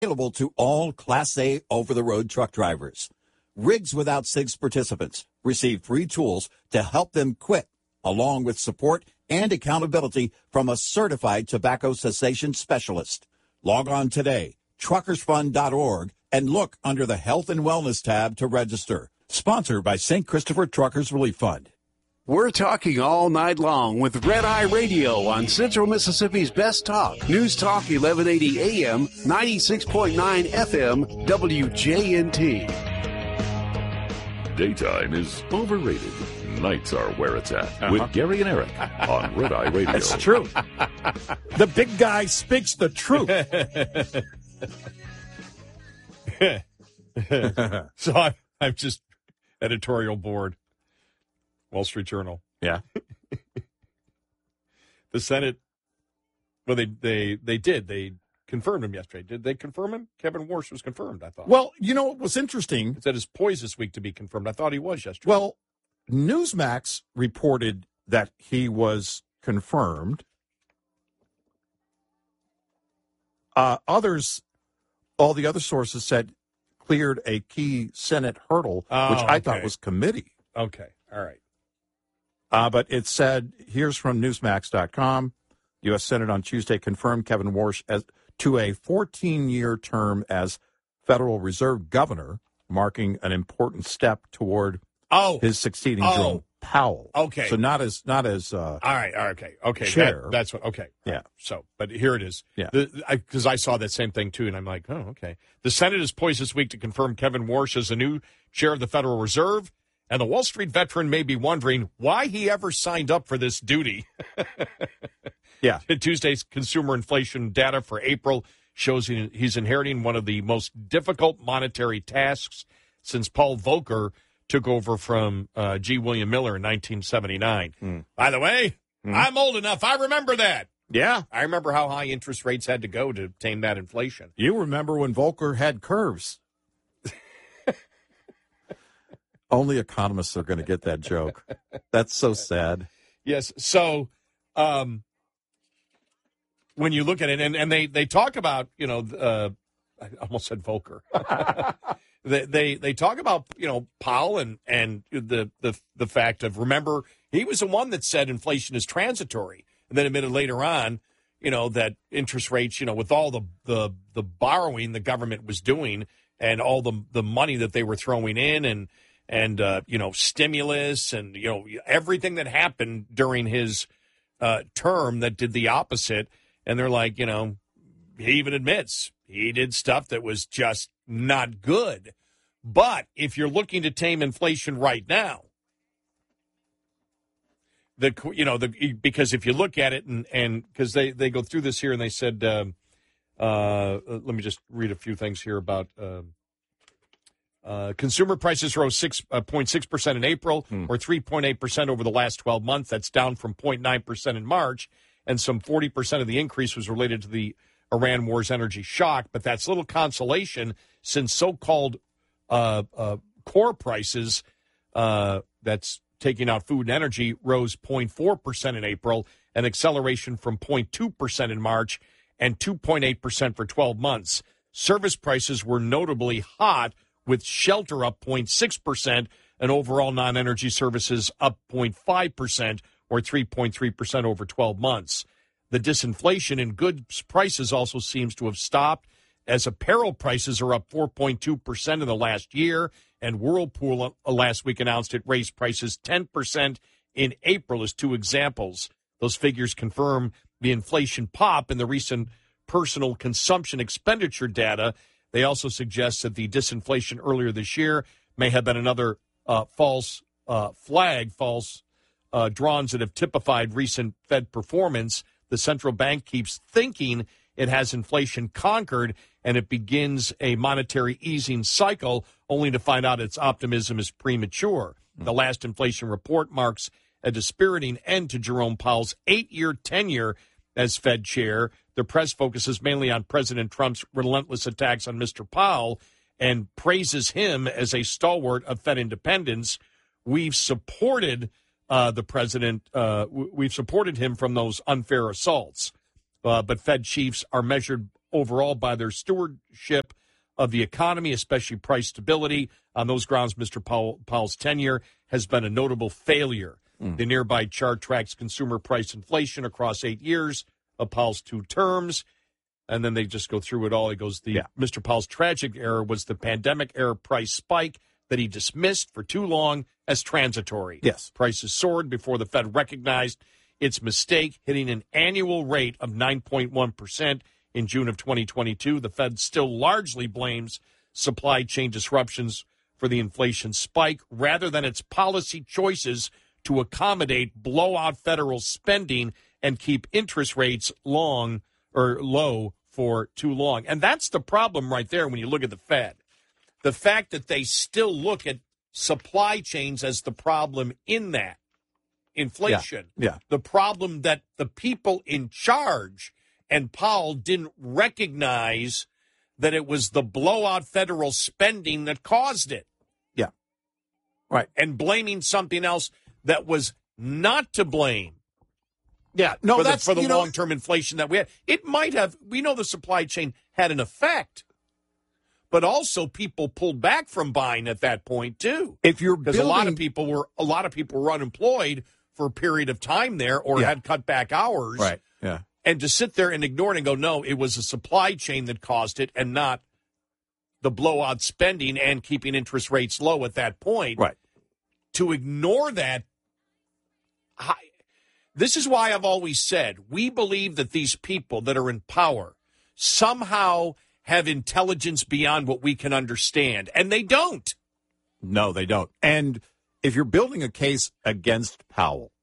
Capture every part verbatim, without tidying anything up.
Available to all Class A over-the-road truck drivers. Rigs Without Cigs participants receive free tools to help them quit, along with support and accountability from a certified tobacco cessation specialist. Log on today, truckers fund dot org, and look under the Health and Wellness tab to register. Sponsored by Saint Christopher Truckers Relief Fund. We're talking all night long with Red Eye Radio on Central Mississippi's Best Talk. News Talk eleven eighty A M, ninety-six point nine F M, W J N T. Daytime is overrated. Nights are where it's at. Uh-huh. With Gary and Eric on Red Eye Radio. That's true. The big guy speaks the truth. So I'm, I'm just editorial board. Wall Street Journal. Yeah. The Senate, well, they, they, they did. They confirmed him yesterday. Did they confirm him? Kevin Warsh was confirmed, I thought. Well, you know what was interesting? It said his poised this week to be confirmed. I thought he was yesterday. Well, Newsmax reported that he was confirmed. Uh, others, all the other sources said cleared a key Senate hurdle, oh, which I okay. thought was committee. Okay, all right. Uh, but it said, here's from Newsmax dot com, U S. Senate on Tuesday confirmed Kevin Warsh as to a fourteen-year term as Federal Reserve Governor, marking an important step toward oh. his succeeding oh. Jerome Powell. Okay. So not as not as uh, all right, all right, okay, okay. chair. That, that's what. Okay, yeah. So, but here it is. Yeah. Because I, I saw that same thing too, and I'm like, oh, okay. The Senate is poised this week to confirm Kevin Warsh as the new chair of the Federal Reserve. And the Wall Street veteran may be wondering why he ever signed up for this duty. Yeah. Tuesday's consumer inflation data for April shows he, he's inheriting one of the most difficult monetary tasks since Paul Volcker took over from uh, G. William Miller in nineteen seventy-nine. Mm. By the way, mm. I'm old enough. I remember that. Yeah. I remember how high interest rates had to go to tame that inflation. You remember when Volcker had curves. Only economists are going to get that joke. That's so sad. Yes. So um, when you look at it, and, and they, they talk about, you know, uh, I almost said Volcker. they, they they talk about, you know, Powell and, and the, the, the fact of, remember, he was the one that said inflation is transitory. And then admitted later on, you know, that interest rates, you know, with all the, the, the borrowing the government was doing and all the, the money that they were throwing in and, And, uh, you know, stimulus and, you know, everything that happened during his uh, term that did the opposite. And they're like, you know, he even admits he did stuff that was just not good. But if you're looking to tame inflation right now, the you know, the because if you look at it and and because they, they go through this here and they said, um, uh, let me just read a few things here about uh, Uh, consumer prices rose six point six percent in April, hmm. or three point eight percent over the last twelve months. That's down from zero point nine percent in March, and some forty percent of the increase was related to the Iran war's energy shock. But that's little consolation since so-called uh, uh, core prices, uh, that's taking out food and energy, rose zero point four percent in April, an acceleration from zero point two percent in March, and two point eight percent for twelve months. Service prices were notably hot, with shelter up zero point six percent and overall non-energy services up zero point five percent or three point three percent over twelve months. The disinflation in goods prices also seems to have stopped as apparel prices are up four point two percent in the last year, and Whirlpool last week announced it raised prices ten percent in April as two examples. Those figures confirm the inflation pop in the recent personal consumption expenditure data. They also suggest that the disinflation earlier this year may have been another uh, false uh, flag, false uh, drawings that have typified recent Fed performance. The central bank keeps thinking it has inflation conquered and it begins a monetary easing cycle, only to find out its optimism is premature. Mm-hmm. The last inflation report marks a dispiriting end to Jerome Powell's eight-year tenure as Fed chair. The press focuses mainly on President Trump's relentless attacks on Mister Powell and praises him as a stalwart of Fed independence. We've supported uh, the president. Uh, we've supported him from those unfair assaults. Uh, but Fed chiefs are measured overall by their stewardship of the economy, especially price stability. On those grounds, Mister Powell, Powell's tenure has been a notable failure. Mm. The nearby chart tracks consumer price inflation across eight years of Powell's two terms. And then they just go through it all. He goes, the yeah. Mister Powell's tragic error was the pandemic-era price spike that he dismissed for too long as transitory. Yes. Prices soared before the Fed recognized its mistake, hitting an annual rate of nine point one percent in June of twenty twenty-two. The Fed still largely blames supply chain disruptions for the inflation spike rather than its policy choices to accommodate blowout federal spending and keep interest rates long or low for too long. And that's the problem right there when you look at the Fed. The fact that they still look at supply chains as the problem in that inflation. Yeah. yeah. The problem that the people in charge and Powell didn't recognize that it was the blowout federal spending that caused it. Yeah. Right. And blaming something else that was not to blame. Yeah, no, for that's the, for the you know, long-term inflation that we had. It might have, we know the supply chain had an effect, but also people pulled back from buying at that point too. If you're because building, a lot of people were a lot of people were unemployed for a period of time there, or yeah. had cut back hours. Right. Yeah. And to sit there and ignore it and go, no, it was a supply chain that caused it, and not the blowout spending and keeping interest rates low at that point. Right. To ignore that. I, This is why I've always said we believe that these people that are in power somehow have intelligence beyond what we can understand, and they don't. No, they don't. And if you're building a case against Powell,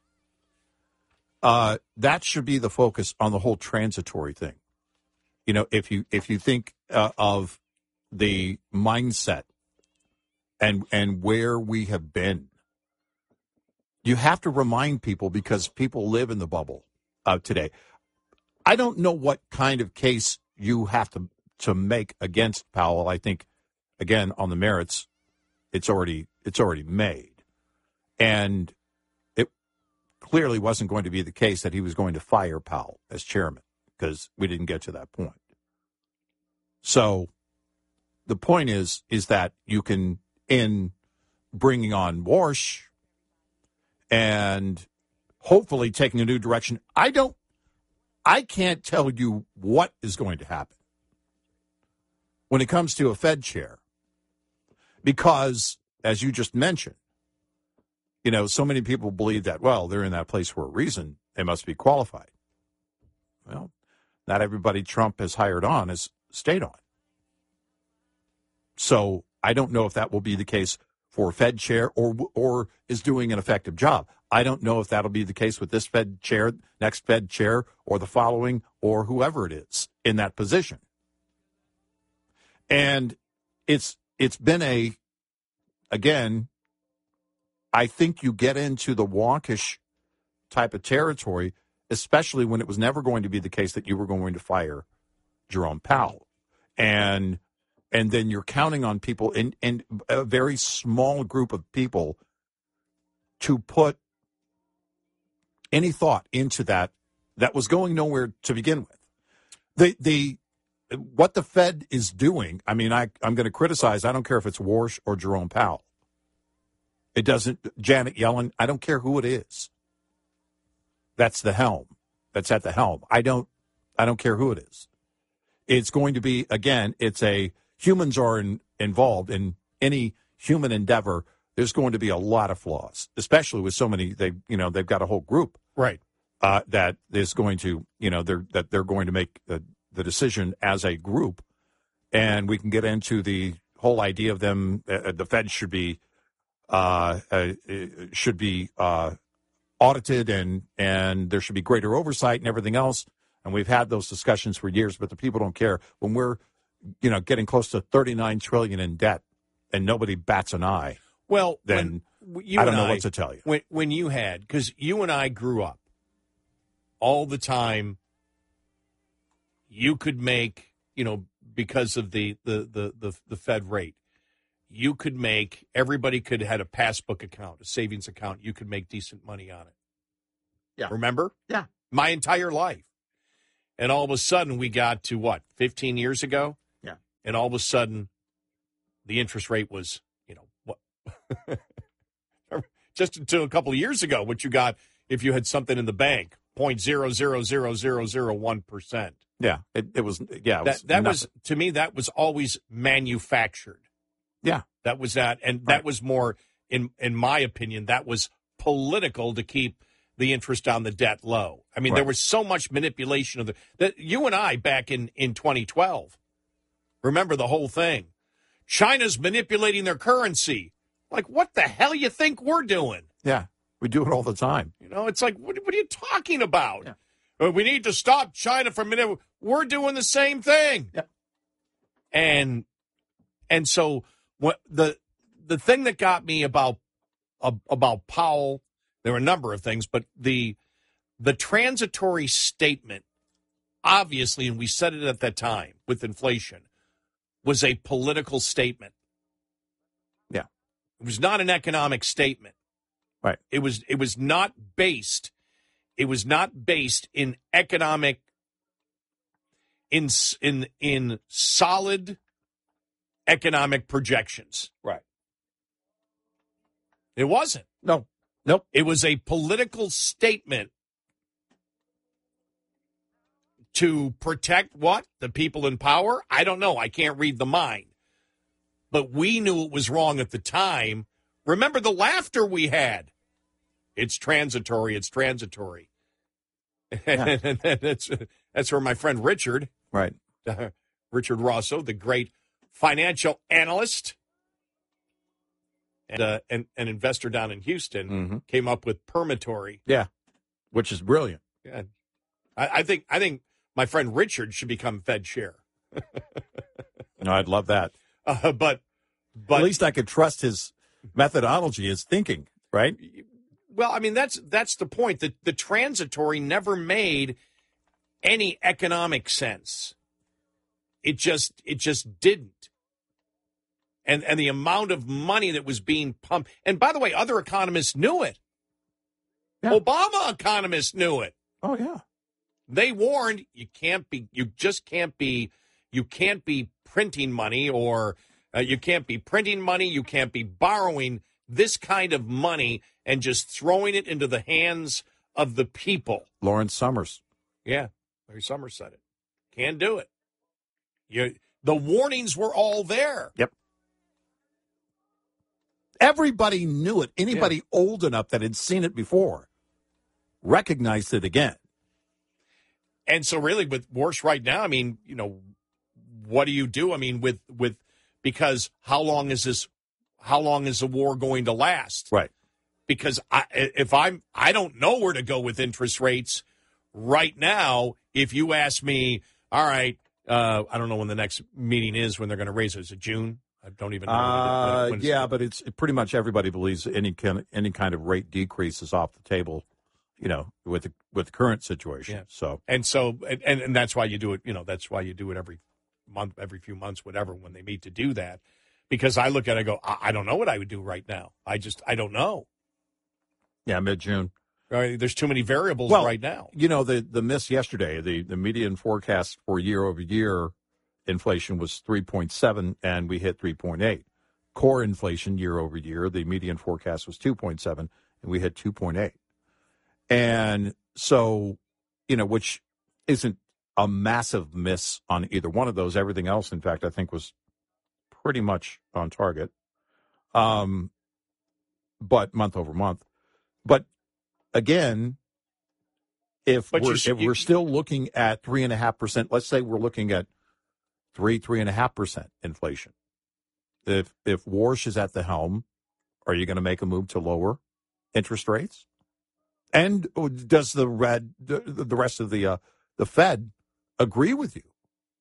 uh, that should be the focus on the whole transitory thing. You know, if you if you think uh, of the mindset and and where we have been. You have to remind people because people live in the bubble uh, today. I don't know what kind of case you have to, to make against Powell. I think, again, on the merits, it's already it's already made. And it clearly wasn't going to be the case that he was going to fire Powell as chairman because we didn't get to that point. So the point is, is that you can, in bringing on Warsh, and hopefully taking a new direction. I don't, I can't tell you what is going to happen when it comes to a Fed chair. Because, as you just mentioned, you know, so many people believe that, well, they're in that place for a reason. They must be qualified. Well, not everybody Trump has hired on has stayed on. So I don't know if that will be the case for Fed chair or or is doing an effective job. I don't know if that'll be the case with this Fed chair, next Fed chair, or the following, or whoever it is in that position. And it's it's been a, again, I think you get into the wonkish type of territory, especially when it was never going to be the case that you were going to fire Jerome Powell. And And then you're counting on people in, in a very small group of people to put any thought into that that was going nowhere to begin with. The the what the Fed is doing, I mean, I, I'm going to criticize, I don't care if it's Warsh or Jerome Powell. It doesn't, Janet Yellen, I don't care who it is. That's the helm. That's at the helm. I don't, I don't care who it is. It's going to be, again, it's a, humans are in, involved in any human endeavor. There's going to be a lot of flaws, especially with so many, they, you know, they've got a whole group. Right. Uh, that is going to, you know, they're, that they're going to make the, the decision as a group. And we can get into the whole idea of them, uh, the Fed should be, uh, uh, should be uh, audited and, and there should be greater oversight and everything else. And we've had those discussions for years, but the people don't care. When we're, you know, getting close to thirty-nine trillion dollars in debt and nobody bats an eye, well, then you I don't and know I, what to tell you. When, when you had, because you and I grew up all the time, you could make, you know, because of the, the, the, the, the Fed rate, you could make, everybody could had a passbook account, a savings account. You could make decent money on it. Yeah. Remember? Yeah. My entire life. And all of a sudden, we got to what, fifteen years ago? Yeah. And all of a sudden, the interest rate was, you know, what? Just until a couple of years ago, what you got if you had something in the bank, zero point zero zero zero zero zero one percent. Yeah, it, it was, yeah. It was that that was, to me, that was always manufactured. Yeah. That was that, and that right. was more, in in my opinion, that was political to keep the interest on the debt low. I mean, right. there was so much manipulation of the, that you and I back in, in twenty twelve, remember the whole thing. China's manipulating their currency. Like, what the hell you think we're doing? Yeah, we do it all the time. You know, it's like, what, what are you talking about? Yeah. Uh, we need to stop China from, we're doing the same thing. Yeah. And, and so what the, the thing that got me about, uh, about Powell, there were a number of things, but the, the transitory statement, obviously, and we said it at that time with inflation, was a political statement. Yeah. It was not an economic statement. Right. It was it was not based it was not based in economic in in in solid economic projections. Right. It wasn't. No. Nope. It was a political statement to protect what? The people in power? I don't know. I can't read the mind. But we knew it was wrong at the time. Remember the laughter we had. It's transitory. It's transitory. Yeah. And that's, that's where my friend Richard, right, uh, Richard Rosso, the great financial analyst and uh, an, an investor down in Houston, mm-hmm. came up with permatory. Yeah, which is brilliant. Yeah, I, I think I think my friend Richard should become Fed chair. No, I'd love that. Uh, but but at least I could trust his methodology, his thinking, right? Well, I mean, that's that's the point. The, the transitory never made any economic sense. It just it just didn't. And and the amount of money that was being pumped. And by the way, other economists knew it. Yeah. Obama economists knew it. Oh, yeah. They warned you can't be, you just can't be, you can't be printing money or uh, you can't be printing money. You can't be borrowing this kind of money and just throwing it into the hands of the people. Lawrence Summers. Yeah, Larry Summers said it. Can't do it. You, the warnings were all there. Yep. Everybody knew it. Anybody yeah. old enough that had seen it before recognized it again. And so really with Warsh right now, I mean, you know, what do you do? I mean, with, with, because how long is this, how long is the war going to last? Right. Because I, if I'm, I don't know where to go with interest rates right now. If you ask me, all right, uh, I don't know when the next meeting is, when they're going to raise it. Is it June? I don't even know. Uh, when it, when yeah, but it's pretty much everybody believes any kind, any kind of rate decrease is off the table, you know, with the, with the current situation. Yeah. So and so and and that's why you do it. You know, that's why you do it every month, every few months, whatever, when they meet to do that. Because I look at it and go, I, I don't know what I would do right now. I just I don't know. Yeah, mid June. Right, there's too many variables well, right now. You know, the the miss yesterday, the the median forecast for year over year inflation was three point seven, and we hit three point eight. Core inflation year over year, the median forecast was two point seven, and we hit two point eight. And so, you know, which isn't a massive miss on either one of those. Everything else, in fact, I think was pretty much on target. Um, but month over month. But again, if but we're you, if you, we're still looking at three and a half percent, let's say we're looking at three, three and a half percent inflation. If if Warsh is at the helm, are you going to make a move to lower interest rates? And does the red the, the rest of the uh, the Fed agree with you?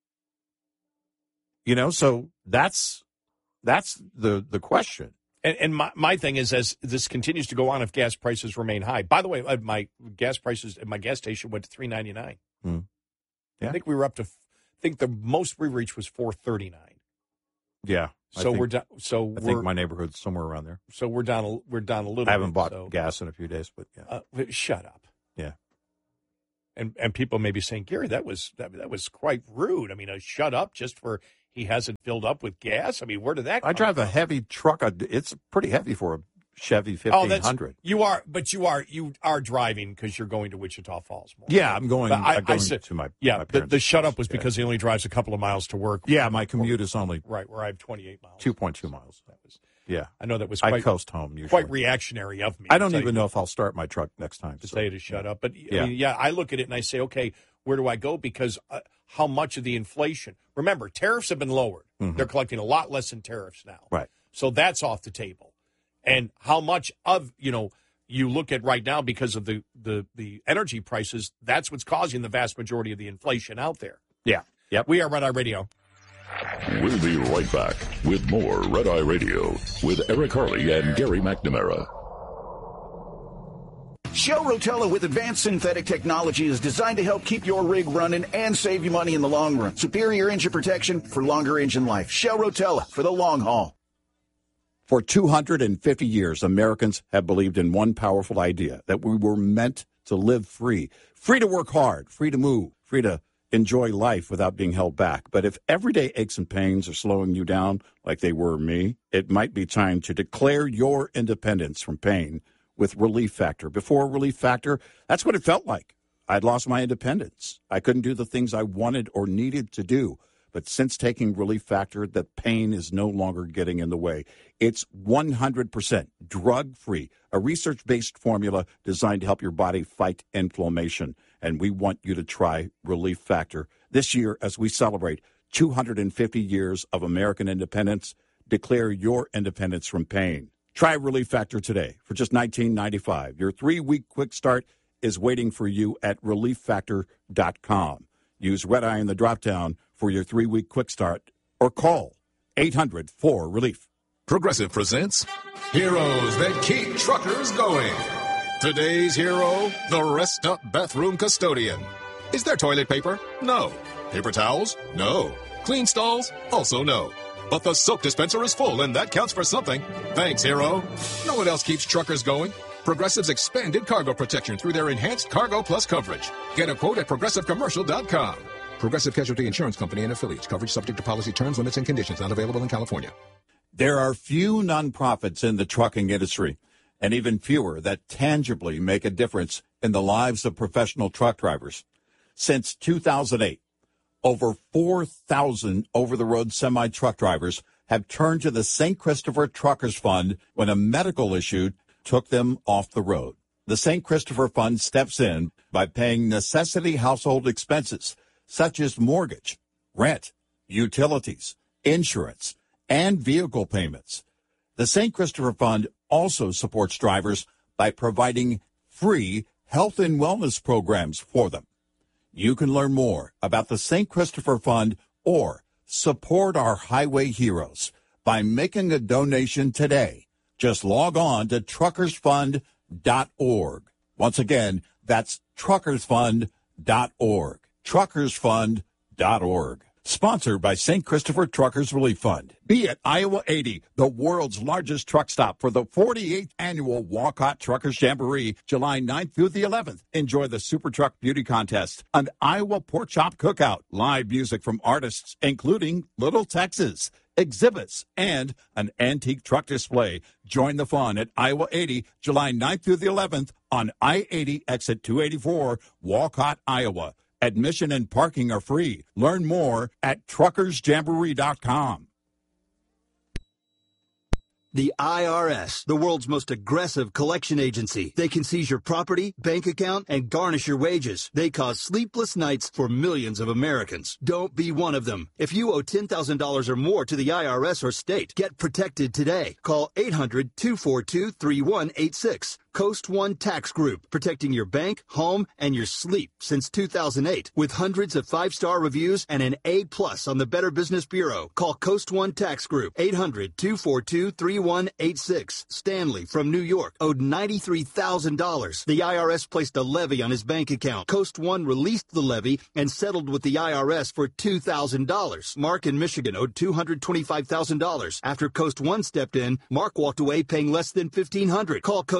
You know, so that's that's the the question. And, and my, my thing is, as this continues to go on, if gas prices remain high. By the way, my gas prices at my gas station went to three ninety-nine. Hmm. Yeah. I think we were up to. I think the most we reached was four thirty-nine. Yeah. So think, we're down. So I we're, think my neighborhood's somewhere around there. So we're down. A, we're down a little. I haven't bit, bought so. gas in a few days, but yeah. Uh, shut up. Yeah. and and people may be saying, Gary, that was that, that was quite rude. I mean, a shut up just for he hasn't filled up with gas. I mean, where did that come I drive from? a heavy truck. It's pretty heavy for a Chevy fifteen hundred. Oh, you are, but you are you are driving because you're going to Wichita Falls more. Yeah, I'm going, I, I'm going I said, to my yeah. my the the parents' shut house. up was Yeah. because he only drives a couple of miles to work. Yeah, my commute is only right where I have twenty-eight miles, two point two miles. That was, yeah, I know that was I quite, coast home usually. quite reactionary of me. I don't to even you, know if I'll start my truck next time to so, say to shut yeah. up. But Yeah. I mean, yeah, I look at it and I say, okay, where do I go? Because uh, how much of the inflation? Remember, tariffs have been lowered. Mm-hmm. They're collecting a lot less in tariffs now. Right. So that's off the table. And how much of, you know, you look at right now because of the, the, the energy prices, that's what's causing the vast majority of the inflation out there. Yeah. Yep. We are Red Eye Radio. We'll be right back with more Red Eye Radio with Eric Harley and Gary McNamara. Shell Rotella with advanced synthetic technology is designed to help keep your rig running and save you money in the long run. Superior engine protection for longer engine life. Shell Rotella for the long haul. For two hundred fifty years, Americans have believed in one powerful idea, that we were meant to live free. Free to work hard, free to move, free to enjoy life without being held back. But if everyday aches and pains are slowing you down like they were me, it might be time to declare your independence from pain with Relief Factor. Before Relief Factor, that's what it felt like. I'd lost my independence. I couldn't do the things I wanted or needed to do. But since taking Relief Factor, the pain is no longer getting in the way. It's one hundred percent drug-free, a research-based formula designed to help your body fight inflammation. And we want you to try Relief Factor this year as we celebrate two hundred fifty years of American independence. Declare your independence from pain. Try Relief Factor today for just nineteen ninety-five dollars. Your three-week quick start is waiting for you at relief factor dot com. Use Red Eye in the drop-down for your three-week quick start or call eight hundred four relief. Progressive presents Heroes That Keep Truckers Going. Today's hero, the rest-up bathroom custodian. Is there toilet paper? No. Paper towels? No. Clean stalls? Also no. But the soap dispenser is full, and that counts for something. Thanks, hero. No one else keeps truckers going. Progressive's expanded cargo protection through their enhanced Cargo Plus coverage. Get a quote at progressive commercial dot com. Progressive Casualty Insurance Company and affiliates. Coverage subject to policy terms, limits, and conditions. Not available in California. There are few nonprofits in the trucking industry, and even fewer that tangibly make a difference in the lives of professional truck drivers. Since two thousand eight, over four thousand over-the-road semi-truck drivers have turned to the Saint Christopher Truckers Fund when a medical issue took them off the road. The Saint Christopher Fund steps in by paying necessity household expenses such as mortgage, rent, utilities, insurance, and vehicle payments. The Saint Christopher Fund also supports drivers by providing free health and wellness programs for them. You can learn more about the Saint Christopher Fund or support our highway heroes by making a donation today. Just log on to truckers fund dot org. Once again, that's truckers fund dot org. truckers fund dot org. Sponsored by Saint Christopher Truckers Relief Fund. Be at Iowa eighty, the world's largest truck stop for the forty-eighth annual Walcott Truckers Jamboree, July ninth through the eleventh. Enjoy the Super Truck Beauty Contest, an Iowa Pork Chop Cookout, live music from artists including Little Texas, exhibits, and an antique truck display. Join the fun at Iowa eighty, July ninth through the eleventh on I eighty, exit two eighty-four, Walcott, Iowa. Admission and parking are free. Learn more at truckers jamboree dot com. The I R S, the world's most aggressive collection agency. They can seize your property, bank account, and garnish your wages. They cause sleepless nights for millions of Americans. Don't be one of them. If you owe ten thousand dollars or more to the I R S or state, get protected today. Call eight hundred, two four two, three one eight six. Coast One Tax Group, protecting your bank, home, and your sleep since two thousand eight. With hundreds of five-star reviews and an A plus on the Better Business Bureau. Call Coast One Tax Group, eight hundred, two four two, three one eight six. Stanley from New York owed ninety-three thousand dollars. The I R S placed a levy on his bank account. Coast One released the levy and settled with the I R S for two thousand dollars. Mark in Michigan owed two hundred twenty-five thousand dollars. After Coast One stepped in, Mark walked away paying less than fifteen hundred dollars. Call Coast One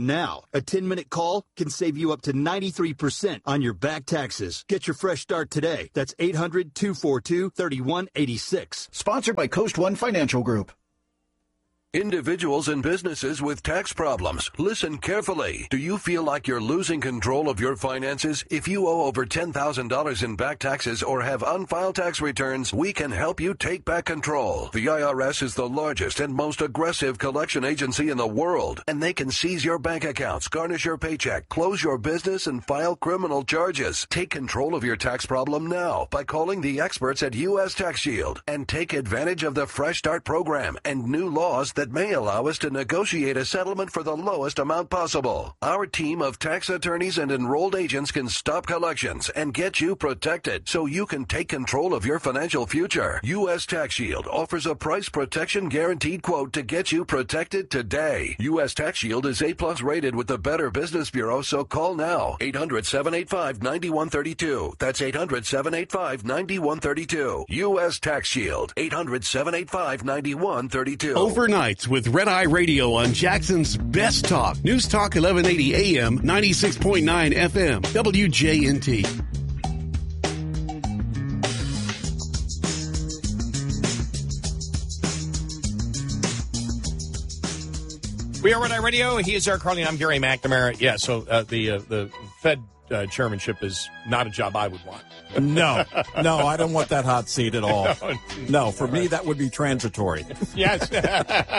now. A ten-minute call can save you up to ninety-three percent on your back taxes. Get your fresh start today. That's eight hundred, two four two, three one eight six. Sponsored by Coast One Financial Group. Individuals and businesses with tax problems, listen carefully. Do you feel like you're losing control of your finances? If you owe over ten thousand dollars in back taxes or have unfiled tax returns, we can help you take back control. The I R S is the largest and most aggressive collection agency in the world, and they can seize your bank accounts, garnish your paycheck, close your business, and file criminal charges. Take control of your tax problem now by calling the experts at U S Tax Shield and take advantage of the Fresh Start program and new laws that may allow us to negotiate a settlement for the lowest amount possible. Our team of tax attorneys and enrolled agents can stop collections and get you protected so you can take control of your financial future. U S Tax Shield offers a price protection guaranteed quote to get you protected today. U S Tax Shield is A plus rated with the Better Business Bureau, so call now. eight hundred, seven eight five, nine one three two. That's eight hundred, seven eight five, nine one three two. U S Tax Shield. eight hundred, seven eight five, nine one three two. Overnights with Red Eye Radio on Jackson's Best Talk. News Talk eleven eighty A M, ninety-six point nine F M, W J N T. We are Red Eye Radio. He is Eric Carly. I'm Gary McNamara. Yeah, so uh, the uh, the Fed uh, chairmanship is not a job I would want. No, no, I don't want that hot seat at all. No, for me, that would be transitory. Yes.